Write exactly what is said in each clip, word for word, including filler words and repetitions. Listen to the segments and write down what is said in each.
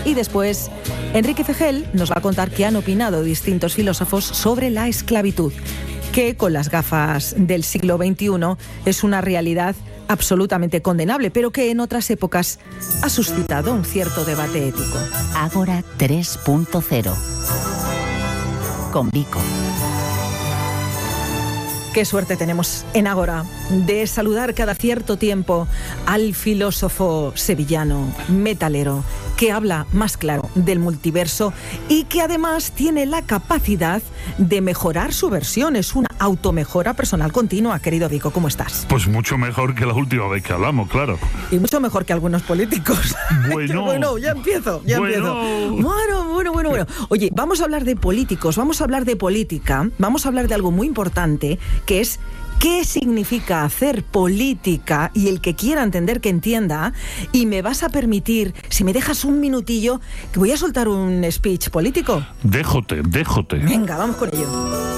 Y después, Enrique Fejel nos va a contar qué han opinado distintos filósofos sobre la esclavitud, que con las gafas del siglo veintiuno es una realidad absolutamente condenable, pero que en otras épocas ha suscitado un cierto debate ético. Ágora tres punto cero. Con Vico. Qué suerte tenemos en Ágora de saludar cada cierto tiempo al filósofo sevillano, metalero, que habla más claro del multiverso y que además tiene la capacidad de mejorar su versión. Es una automejora personal continua. Querido Vico, ¿cómo estás? Pues mucho mejor que la última vez que hablamos, claro. Y mucho mejor que algunos políticos. Bueno, bueno, ya empiezo, ya bueno. empiezo. Bueno, bueno, bueno, bueno. Oye, vamos a hablar de políticos, vamos a hablar de política, vamos a hablar de algo muy importante, que es ¿qué significa hacer política? Y el que quiera entender, que entienda. Y me vas a permitir, si me dejas un minutillo, que voy a soltar un speech político. Déjote, déjote. Venga, vamos con ello.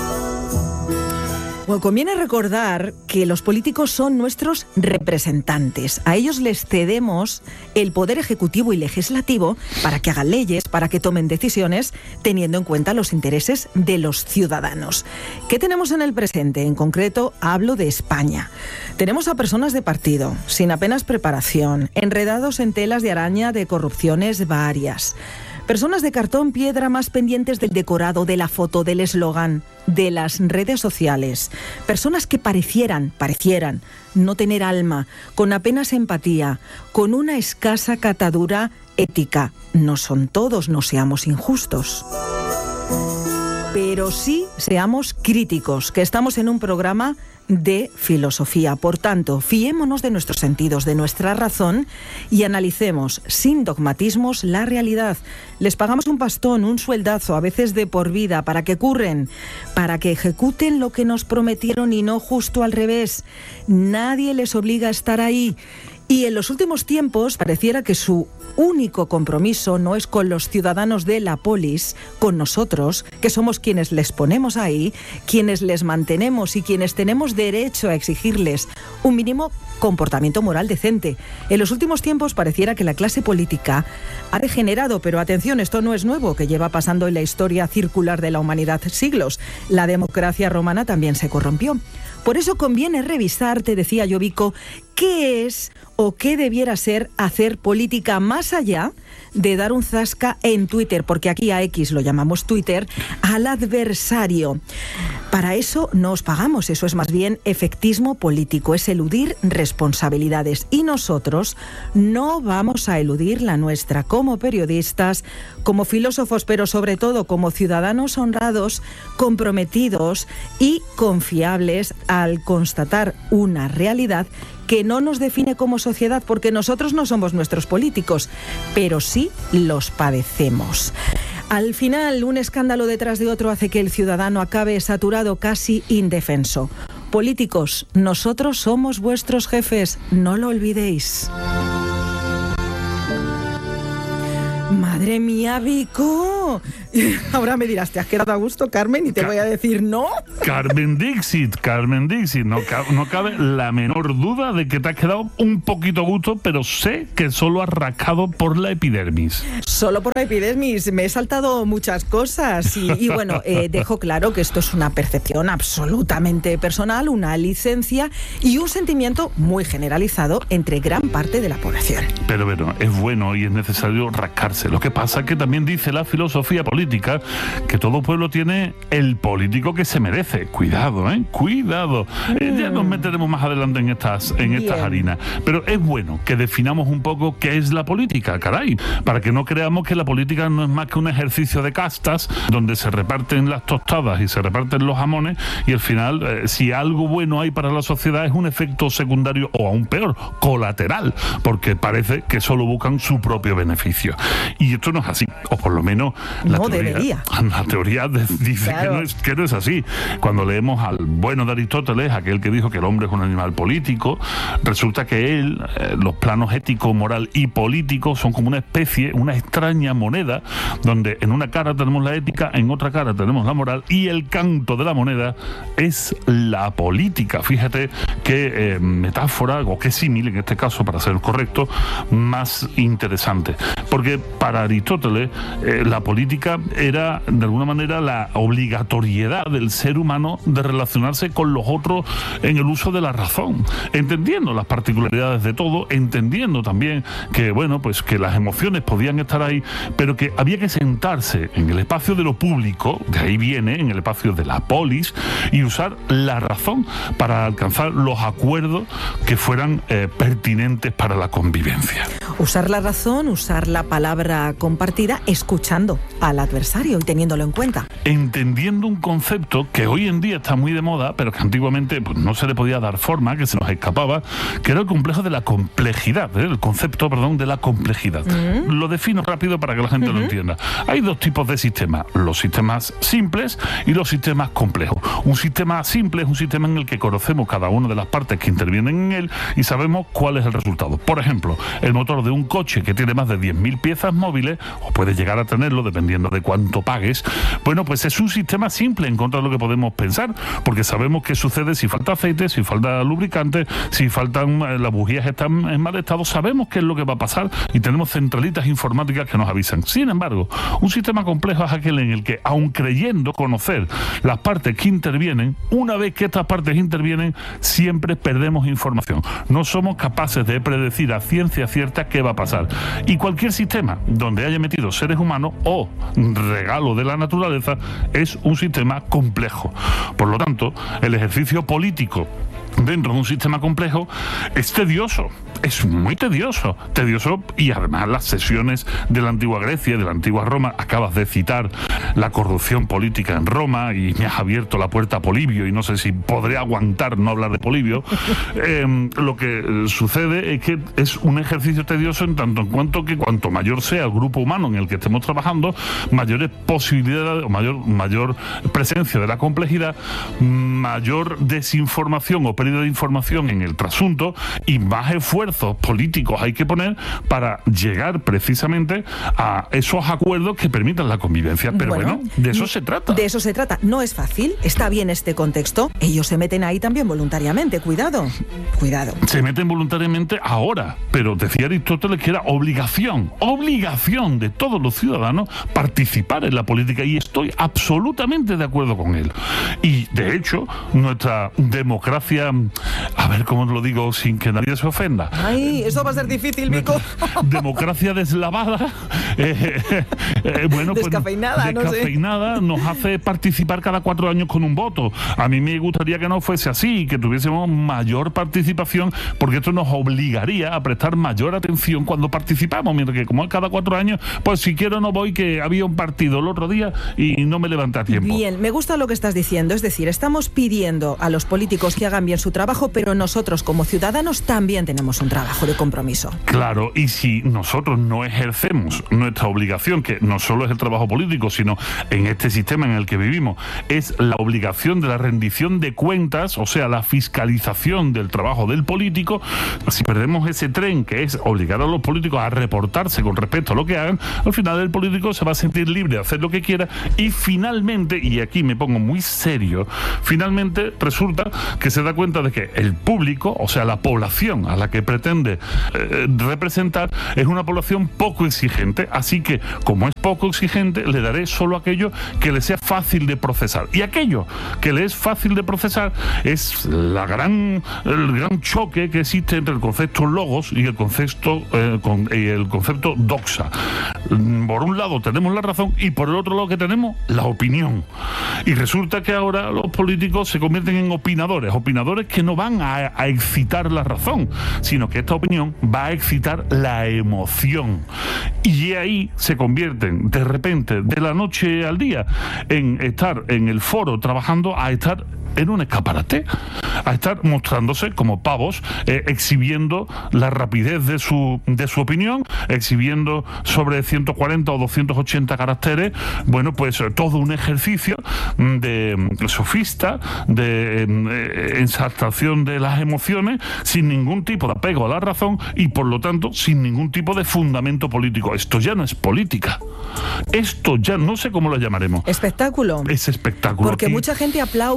Bueno, conviene recordar que los políticos son nuestros representantes. A ellos les cedemos el poder ejecutivo y legislativo para que hagan leyes, para que tomen decisiones, teniendo en cuenta los intereses de los ciudadanos. ¿Qué tenemos en el presente? En concreto, hablo de España. Tenemos a personas de partido, sin apenas preparación, enredados en telas de araña de corrupciones varias. Personas de cartón piedra más pendientes del decorado, de la foto, del eslogan, de las redes sociales. Personas que parecieran, parecieran no tener alma, con apenas empatía, con una escasa catadura ética. No son todos, no seamos injustos. Pero sí seamos críticos, que estamos en un programa de filosofía. Por tanto, fiémonos de nuestros sentidos, de nuestra razón y analicemos sin dogmatismos la realidad. Les pagamos un pastón, un sueldazo, a veces de por vida, para que curren, para que ejecuten lo que nos prometieron y no justo al revés. Nadie les obliga a estar ahí. Y en los últimos tiempos pareciera que su único compromiso no es con los ciudadanos de la polis, con nosotros, que somos quienes les ponemos ahí, quienes les mantenemos y quienes tenemos derecho a exigirles un mínimo comportamiento moral decente. En los últimos tiempos pareciera que la clase política ha degenerado, pero atención, esto no es nuevo, que lleva pasando en la historia circular de la humanidad siglos. La democracia romana también se corrompió. Por eso conviene revisar, te decía yo, Vico, qué es o qué debiera ser hacer política más allá de dar un zasca en Twitter, porque aquí a X lo llamamos Twitter, al adversario. Para eso no os pagamos, eso es más bien efectismo político, es eludir responsabilidades. Y nosotros no vamos a eludir la nuestra como periodistas, como filósofos, pero sobre todo como ciudadanos honrados, comprometidos y confiables al constatar una realidad que no nos define como sociedad, porque nosotros no somos nuestros políticos, pero sí los padecemos. Al final, un escándalo detrás de otro hace que el ciudadano acabe saturado, casi indefenso. Políticos, nosotros somos vuestros jefes, no lo olvidéis. Madre mía, Vico. Ahora me dirás, ¿te has quedado a gusto, Carmen? Y te Ca- voy a decir no. Carmen Dixit, Carmen Dixit. No, ca- no cabe la menor duda de que te has quedado un poquito a gusto, pero sé que solo has rascado por la epidermis. Solo por la epidermis. Me he saltado muchas cosas. Y, y bueno, eh, dejo claro que esto es una percepción absolutamente personal, una licencia y un sentimiento muy generalizado entre gran parte de la población. Pero bueno, es bueno y es necesario rascarse. Lo que pasa es que también dice la filosofía política que todo pueblo tiene el político que se merece. Cuidado, ¿eh? Cuidado. Mm. Eh, ya nos meteremos más adelante en estas, en estas harinas. Pero es bueno que definamos un poco qué es la política, caray, para que no creamos que la política no es más que un ejercicio de castas donde se reparten las tostadas y se reparten los jamones y al final, eh, si algo bueno hay para la sociedad es un efecto secundario o aún peor, colateral, porque parece que solo buscan su propio beneficio. Y esto no es así, o por lo menos la no teoría, debería. La teoría de, dice claro. que, no es, que no es así. Cuando leemos al bueno de Aristóteles, aquel que dijo que el hombre es un animal político, resulta que él, eh, los planos ético, moral y político son como una especie, una extraña moneda, donde en una cara tenemos la ética, en otra cara tenemos la moral, y el canto de la moneda es la política. Fíjate qué eh, metáfora, o qué símil, en este caso, para ser correcto, más interesante. Porque para Aristóteles, eh, la política era de alguna manera la obligatoriedad del ser humano de relacionarse con los otros en el uso de la razón, entendiendo las particularidades de todo, entendiendo también que, bueno, pues que las emociones podían estar ahí, pero que había que sentarse en el espacio de lo público, de ahí viene, en el espacio de la polis, y usar la razón para alcanzar los acuerdos que fueran eh, pertinentes para la convivencia. Usar la razón, usar la palabra compartida, escuchando al adversario y teniéndolo en cuenta. Entendiendo un concepto que hoy en día está muy de moda, pero que antiguamente pues, no se le podía dar forma, que se nos escapaba, que era el complejo de la complejidad, ¿eh? el concepto, perdón, de la complejidad. Uh-huh. Lo defino rápido para que la gente uh-huh. lo entienda. Hay dos tipos de sistemas, los sistemas simples y los sistemas complejos. Un sistema simple es un sistema en el que conocemos cada una de las partes que intervienen en él y sabemos cuál es el resultado. Por ejemplo, el motor de un coche que tiene más de diez mil piezas móviles, o puede llegar a tenerlo dependiendo de cuánto pagues, bueno, pues es un sistema simple en contra de lo que podemos pensar, porque sabemos qué sucede si falta aceite, si falta lubricante, si faltan eh, las bujías están en mal estado, sabemos qué es lo que va a pasar y tenemos centralitas informáticas que nos avisan. Sin embargo, un sistema complejo es aquel en el que, aun creyendo conocer las partes que intervienen, una vez que estas partes intervienen, siempre perdemos información. No somos capaces de predecir a ciencia cierta qué va a pasar. Y cualquier sistema donde haya metido seres humanos o regalo de la naturaleza es un sistema complejo. Por lo tanto, el ejercicio político dentro de un sistema complejo es tedioso, es muy tedioso, tedioso y además las sesiones de la antigua Grecia, de la antigua Roma, acabas de citar la corrupción política en Roma y me has abierto la puerta a Polibio y no sé si podré aguantar no hablar de Polibio. eh, lo que sucede es que es un ejercicio tedioso en tanto en cuanto que cuanto mayor sea el grupo humano en el que estemos trabajando, mayores posibilidades o mayor, mayor presencia de la complejidad, mayor desinformación o pérdida de información en el trasunto y más esfuerzos políticos hay que poner para llegar precisamente a esos acuerdos que permitan la convivencia. Pero bueno, bueno de eso se trata. De eso se trata. No es fácil. Está bien este contexto. Ellos se meten ahí también voluntariamente. Cuidado. Cuidado. Se meten voluntariamente ahora. Pero decía Aristóteles que era obligación, obligación de todos los ciudadanos participar en la política y estoy absolutamente de acuerdo con él. Y de hecho, nuestra democracia, a ver cómo lo digo sin que nadie se ofenda. Ay, eso va a ser difícil, Mico. Democracia deslavada, eh, eh, bueno, descafeinada, pues, descafeinada, no sé. Nos hace participar cada cuatro años con un voto. A mí me gustaría que no fuese así, que tuviésemos mayor participación, porque esto nos obligaría a prestar mayor atención cuando participamos, mientras que como es cada cuatro años, pues si quiero no voy, que había un partido el otro día y no me levanté a tiempo. Bien, me gusta lo que estás diciendo, es decir, estamos pidiendo a los políticos que hagan bien su trabajo, pero nosotros como ciudadanos también tenemos un trabajo de compromiso. Claro, y si nosotros no ejercemos nuestra obligación, que no solo es el trabajo político, sino en este sistema en el que vivimos, es la obligación de la rendición de cuentas, o sea, la fiscalización del trabajo del político, si perdemos ese tren que es obligar a los políticos a reportarse con respecto a lo que hagan, al final el político se va a sentir libre de hacer lo que quiera y finalmente, y aquí me pongo muy serio, finalmente resulta que se da cuenta de que el público, o sea, la población a la que pretende eh, representar, es una población poco exigente, así que como es poco exigente, le daré solo aquello que le sea fácil de procesar. Y aquello que le es fácil de procesar es la gran, el gran choque que existe entre el concepto logos y el concepto, eh, con, y el concepto doxa. Por un lado tenemos la razón y por el otro lado que tenemos la opinión. Y resulta que ahora los políticos se convierten en opinadores, opinadores que no van a, a excitar la razón, sino que esta opinión va a excitar la emoción. Y ahí se convierten de repente, de la noche al día, en estar en el foro trabajando a estar en un escaparate, a estar mostrándose como pavos, eh, exhibiendo la rapidez de su, de su opinión, exhibiendo sobre ciento cuarenta o doscientos ochenta caracteres, bueno, pues todo un ejercicio de sofista, de eh, exaltación de las emociones, sin ningún tipo de apego a la razón y por lo tanto sin ningún tipo de fundamento político. Esto ya no es política. Esto ya no sé cómo lo llamaremos. Espectáculo. Es espectáculo. Porque y... mucha gente aplaude más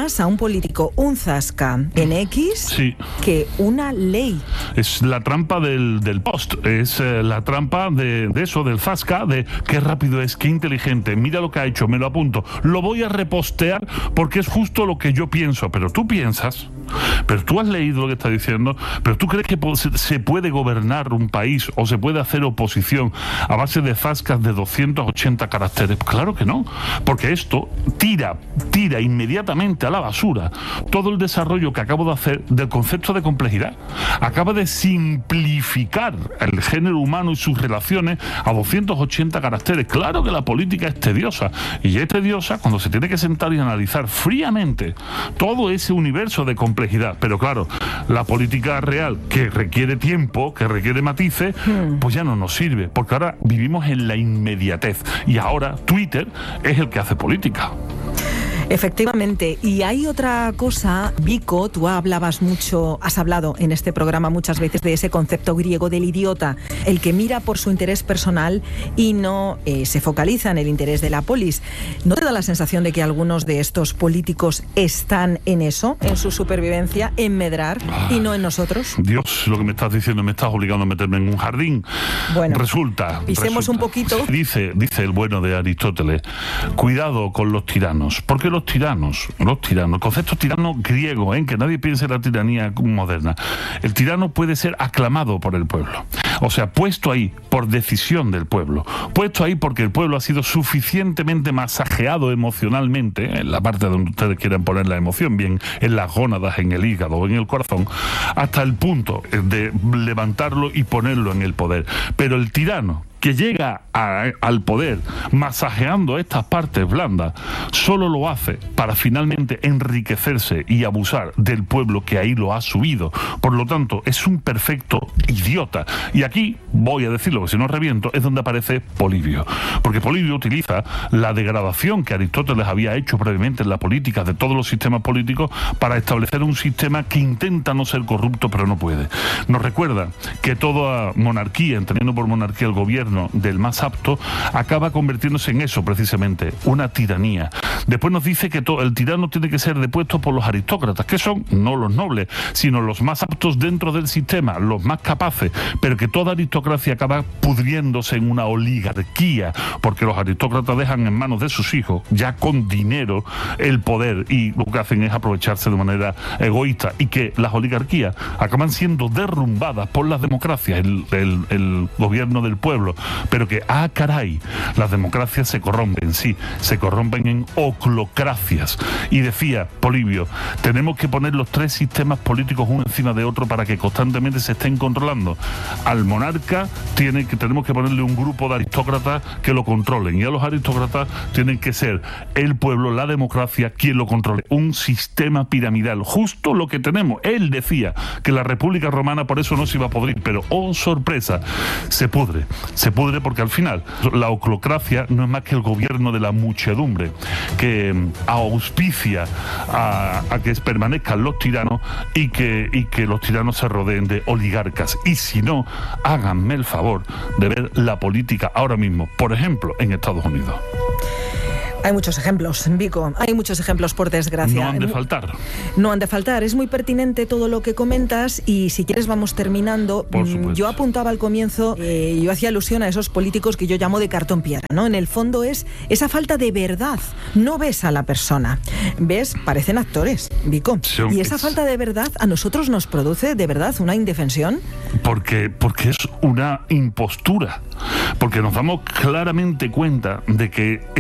más a un político un zasca en X sí. que una ley. Es la trampa del, del post, es eh, la trampa de, de eso, del zasca, de qué rápido es, qué inteligente, mira lo que ha hecho, me lo apunto, lo voy a repostear porque es justo lo que yo pienso, pero tú piensas, pero tú has leído lo que está diciendo, pero tú crees que se puede gobernar un país o se puede hacer oposición a base de zascas de doscientos ochenta caracteres. Claro que no, porque esto tira, tira inmediatamente a la basura todo el desarrollo que acabo de hacer del concepto de complejidad. Acaba de simplificar el género humano y sus relaciones a doscientos ochenta caracteres. Claro que la política es tediosa, y es tediosa cuando se tiene que sentar y analizar fríamente todo ese universo de complejidad. Pero claro, la política real, que requiere tiempo, que requiere matices, hmm. pues ya no nos sirve, porque ahora vivimos en la inmediatez, y ahora Twitter es el que hace política. Efectivamente, y hay otra cosa, Vico, tú hablabas mucho, has hablado en este programa muchas veces de ese concepto griego del idiota, el que mira por su interés personal y no eh, se focaliza en el interés de la polis. ¿No te da la sensación de que algunos de estos políticos están en eso, en su supervivencia, en medrar y no en nosotros? Dios, lo que me estás diciendo, me estás obligando a meterme en un jardín. Bueno, resulta, pisemos resulta, un poquito. Dice, dice el bueno de Aristóteles, cuidado con los tiranos, porque los tiranos, los tiranos, el concepto tirano griego, ¿eh? Que nadie piense en la tiranía moderna. El tirano puede ser aclamado por el pueblo, o sea, puesto ahí por decisión del pueblo, puesto ahí porque el pueblo ha sido suficientemente masajeado emocionalmente, en la parte donde ustedes quieran poner la emoción, bien en las gónadas, en el hígado o en el corazón, hasta el punto de levantarlo y ponerlo en el poder. Pero el tirano que llega a, al poder masajeando estas partes blandas, solo lo hace para finalmente enriquecerse y abusar del pueblo que ahí lo ha subido. Por lo tanto, es un perfecto idiota. Y aquí, voy a decirlo, que si no reviento, es donde aparece Polibio. Porque Polibio utiliza la degradación que Aristóteles había hecho previamente en la política de todos los sistemas políticos para establecer un sistema que intenta no ser corrupto, pero no puede. Nos recuerda que toda monarquía, entendiendo por monarquía el gobierno del más apto, acaba convirtiéndose en eso precisamente, una tiranía. Después nos dice que todo, el tirano tiene que ser depuesto por los aristócratas, que son no los nobles, sino los más aptos dentro del sistema, los más capaces, pero que toda aristocracia acaba pudriéndose en una oligarquía, porque los aristócratas dejan en manos de sus hijos, ya con dinero, el poder, y lo que hacen es aprovecharse de manera egoísta, y que las oligarquías acaban siendo derrumbadas por las democracias, el, el, el gobierno del pueblo. Pero que, ah, caray, las democracias se corrompen, sí, se corrompen en oclocracias. Y decía Polibio, tenemos que poner los tres sistemas políticos uno encima de otro para que constantemente se estén controlando. Al monarca tiene que, tenemos que ponerle un grupo de aristócratas que lo controlen, y a los aristócratas tienen que ser el pueblo, la democracia, quien lo controle. Un sistema piramidal, justo lo que tenemos. Él decía que la República Romana por eso no se iba a podrir, pero, oh sorpresa, se pudre. Se pudre porque al final la oclocracia no es más que el gobierno de la muchedumbre que auspicia a, a que permanezcan los tiranos y que, y que los tiranos se rodeen de oligarcas. Y si no, háganme el favor de ver la política ahora mismo, por ejemplo, en Estados Unidos. Hay muchos ejemplos, Vico, hay muchos ejemplos, por desgracia. No han de faltar. No han de faltar, es muy pertinente todo lo que comentas, y si quieres vamos terminando. Por supuesto. Yo apuntaba al comienzo, eh, yo hacía alusión a esos políticos que yo llamo de cartón piedra, ¿no? En el fondo es esa falta de verdad. No ves a la persona, ves, parecen actores, Vico. Sí, y esa falta de verdad a nosotros nos produce, de verdad, una indefensión. Porque, porque es una impostura, porque nos damos claramente cuenta de que